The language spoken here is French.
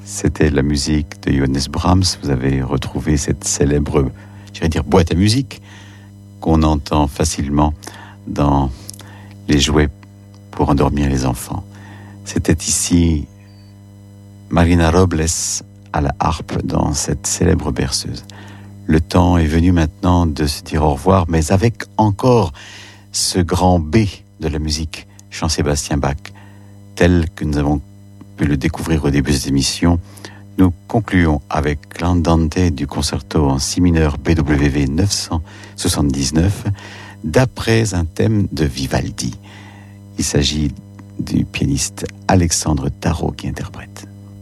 C'était la musique de Johannes Brahms. Vous avez retrouvé cette célèbre, boîte à musique qu'on entend facilement dans les jouets pour endormir les enfants. C'était ici Marina Robles à la harpe dans cette célèbre berceuse. Le temps est venu maintenant de se dire au revoir, mais avec encore ce grand B de la musique, Jean-Sébastien Bach, tel que nous avons pu le découvrir au début de cette émission. Nous concluons avec l'andante du concerto en si mineur BWV 979, d'après un thème de Vivaldi. Il s'agit du pianiste Alexandre Tarot qui interprète.